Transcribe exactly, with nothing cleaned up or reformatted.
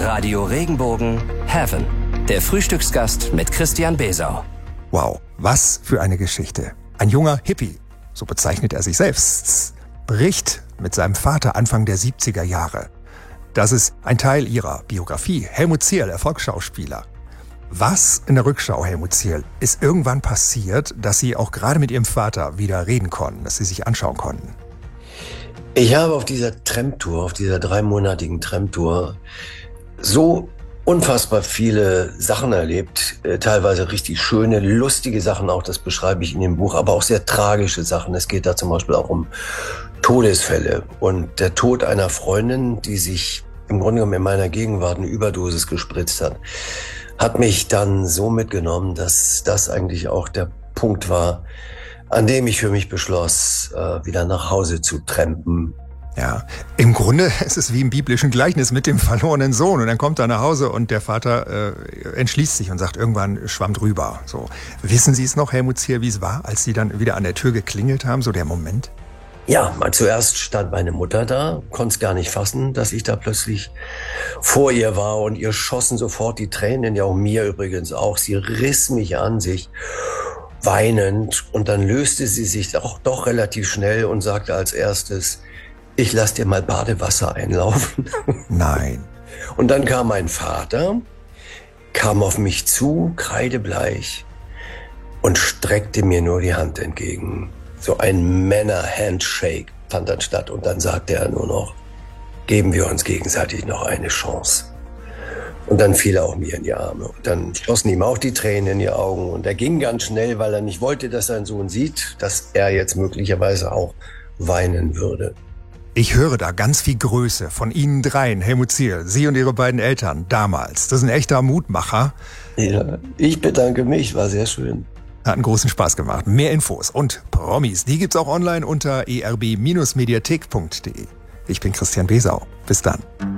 Radio Regenbogen Heaven. Der Frühstücksgast mit Christian Besau. Wow, was für eine Geschichte. Ein junger Hippie, so bezeichnet er sich selbst, bricht mit seinem Vater Anfang der siebziger Jahre. Das ist ein Teil ihrer Biografie. Helmut Zierl, Erfolgsschauspieler. Was in der Rückschau, Helmut Zierl, ist irgendwann passiert, dass Sie auch gerade mit Ihrem Vater wieder reden konnten, dass Sie sich anschauen konnten? Ich habe auf dieser Tramtour, auf dieser dreimonatigen Tramtour so unfassbar viele Sachen erlebt, äh, teilweise richtig schöne, lustige Sachen auch, das beschreibe ich in dem Buch, aber auch sehr tragische Sachen. Es geht da zum Beispiel auch um Todesfälle und der Tod einer Freundin, die sich im Grunde genommen in meiner Gegenwart eine Überdosis gespritzt hat, hat mich dann so mitgenommen, dass das eigentlich auch der Punkt war, an dem ich für mich beschloss, äh, wieder nach Hause zu trampen. Ja, im Grunde ist es wie im biblischen Gleichnis mit dem verlorenen Sohn. Und dann kommt er nach Hause und der Vater äh, entschließt sich und sagt, irgendwann schwamm drüber. So, wissen Sie es noch, Helmut Zierl, wie es war, als Sie dann wieder an der Tür geklingelt haben, so der Moment? Ja, mal zuerst stand meine Mutter da, konnte es gar nicht fassen, dass ich da plötzlich vor ihr war und ihr schossen sofort die Tränen, ja auch mir übrigens auch. Sie riss mich an sich, weinend, und dann löste sie sich doch, doch relativ schnell und sagte als erstes, ich lass dir mal Badewasser einlaufen. Nein. Und dann kam mein Vater, kam auf mich zu, kreidebleich, und streckte mir nur die Hand entgegen. So ein Männer-Handshake fand dann statt. Und dann sagte er nur noch, geben wir uns gegenseitig noch eine Chance. Und dann fiel er auch mir in die Arme. Und dann schossen ihm auch die Tränen in die Augen. Und er ging ganz schnell, weil er nicht wollte, dass sein Sohn sieht, dass er jetzt möglicherweise auch weinen würde. Ich höre da ganz viel Größe von Ihnen dreien, Helmut Zierl, Sie und Ihre beiden Eltern damals. Das ist ein echter Mutmacher. Ja, ich bedanke mich, war sehr schön. Hat einen großen Spaß gemacht. Mehr Infos und Promis, die gibt's auch online unter e r b Bindestrich mediathek punkt d e. Ich bin Christian Besau. Bis dann.